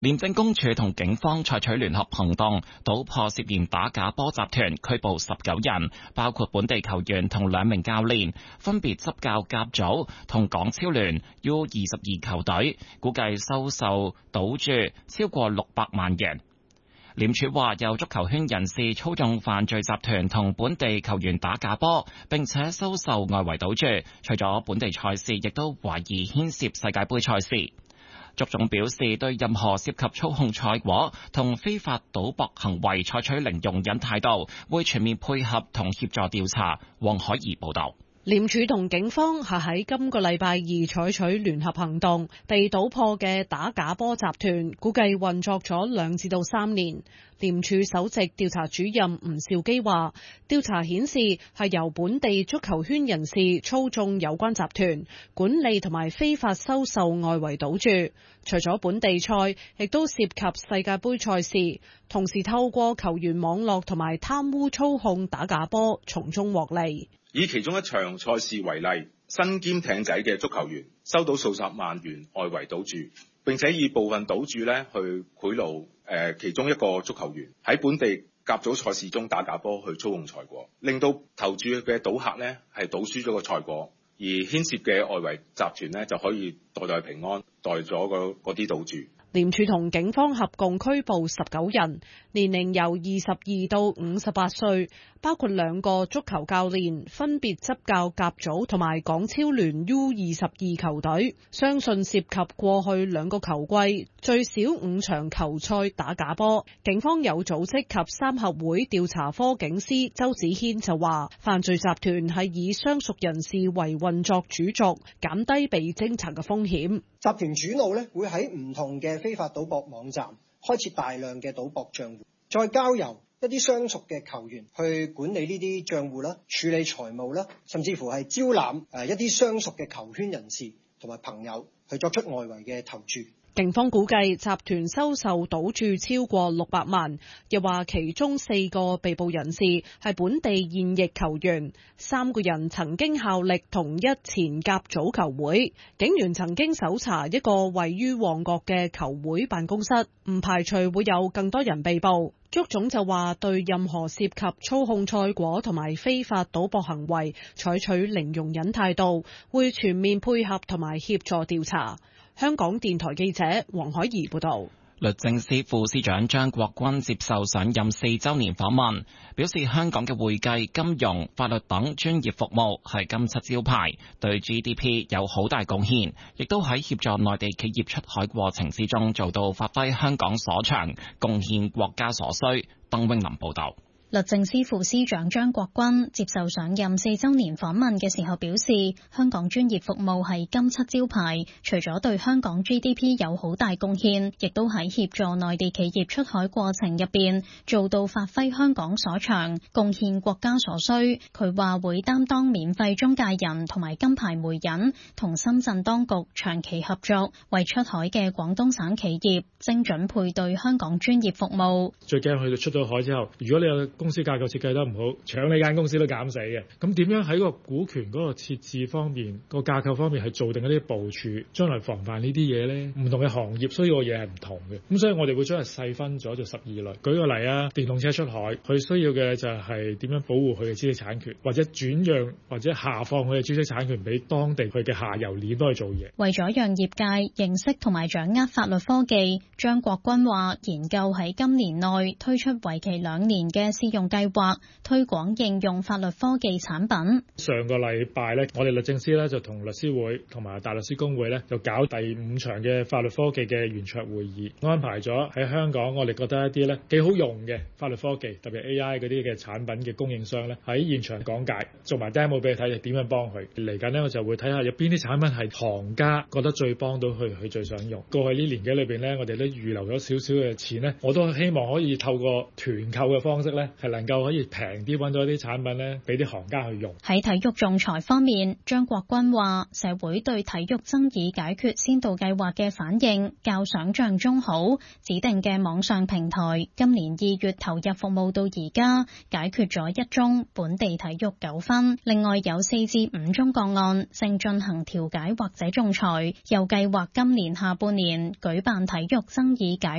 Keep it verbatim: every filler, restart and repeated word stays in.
廉政公署同警方採取聯合行動，搗破涉嫌打假波集團，拘捕十九人，包括本地球員同兩名教練，分別執教甲組同港超聯 U 二十二球隊，估計收受賭注超過六百萬元。廉署話有足球圈人士操縱犯罪集團同本地球員打假波，並且收受外圍賭注，除咗本地賽事，亦都懷疑牽涉世界盃賽事。足總表示，對任何涉及操控賽果同非法賭博行為採取零容忍態度，會全面配合同協助調查。黃海怡報道。 廉署同警方係喺今個禮拜二採取聯合行動，被搗破嘅打假波集團估計運作咗兩至到三年。廉署首席調查主任吳兆基話，調查顯示係由本地足球圈人士操縱有關集團，管理同埋非法收受外圍賭注，除咗本地賽，亦都涉及世界盃賽事，同時透過球員網絡同埋貪污操控打假波，從中獲利。 以其中一場賽事為例，身兼艇仔嘅足球員收到數十萬元外圍賭注，並且以部分賭注咧去賄賂誒其中一個足球員喺本地甲組賽事中打假波去操控賽果，令到投注嘅賭客咧係賭輸咗個賽果，而牽涉嘅外圍集團咧就可以代代平安，代咗嗰啲賭注。 廉署同警方合共拘捕十九人，年齡由二十二到五十八歲，包括兩個足球教練，分別執教甲組同埋港超聯 U 二十二球隊。相信涉及過去兩個球季最少五場球賽打假波。警方有組織及三合會調查科警司周子軒就話，犯罪集團係以相熟人士為運作主軸，減低被偵查嘅風險。 集團主腦咧會喺唔同嘅非法賭博網站開設大量嘅賭博賬戶，再交由一啲相熟嘅球員去管理呢啲賬戶啦，處理財務啦，甚至乎係招攬誒一啲相熟嘅球圈人士同埋朋友去作出外圍嘅投注。 警方估計集團收受賭注超過六百萬，又話其中四個被捕人士係本地現役球員，三個人曾經效力同一前甲組球會。警員曾經搜查一個位於旺角嘅球會辦公室，唔排除會有更多人被捕。足總就話對任何涉及操控賽果同埋非法賭博行為採取零容忍態度，會全面配合同埋協助調查。香港電台記者黃海怡報道。 律政司副司長張國鈞接受上任四週年訪問，表示香港嘅會計、金融、法律等專業服務係金漆招牌，對 G D P 有好大貢獻，亦都喺協助內地企業出海過程之中做到發揮香港所長，貢獻國家所需。鄧永林報道。 律政司副司長張國鈞接受上任四週年訪問嘅時候表示，香港專業服務係金漆招牌，除咗對香港 G D P 有好大貢獻，亦都喺協助內地企業出海過程入邊做到發揮香港所長，貢獻國家所需。佢話會擔當免費中介人同埋金牌媒人，同深圳當局長期合作，為出海嘅廣東省企業精準配對香港專業服務。 最驚去到出咗海之後，如果你有公司架構設計得唔好，搶你間公司都減死嘅。咁點樣喺個股權嗰個設置方面、個架構方面係做定一啲部署，將來防範呢啲嘢呢？唔同嘅行業需要嘅嘢係唔同嘅。咁所以我哋會將佢細分咗做十二類。舉個例啊，電動車出海，佢需要嘅就係點樣保護佢嘅知識產權，或者轉讓或者下放佢嘅知識產權俾當地佢嘅下游鏈都去做嘢。 為咗讓業界認識同埋掌握法律科技，張國鈞話研究喺今年內推出為期兩年嘅試用計劃，推廣應用法律科技產品。 上個禮拜咧，我哋律政司咧就同律師會同埋大律師公會咧就搞第五場嘅法律科技嘅圓桌會議，安排咗喺香港我哋覺得一啲咧幾好用嘅法律科技，特別 A I 嗰啲嘅產品嘅供應商咧喺現場講解，做埋 demo 俾你睇，點樣幫佢。嚟緊呢，我就會睇下有邊啲產品係行家覺得最幫到佢，佢最想用。過去呢年幾裏邊咧，我哋都預留咗少少嘅錢咧，我都希望可以透過團購嘅方式咧，係能夠可以平啲揾到一啲產品咧，俾啲行家去用。 喺體育仲裁方面，張國鈞話社會對體育爭議解決先導計劃嘅反應較想象中好，指定嘅網上平台今年二月投入服務到而家，解決咗一宗本地體育糾紛，另外有四至五宗個案正進行調解或者仲裁，又計劃今年下半年舉辦體育爭議解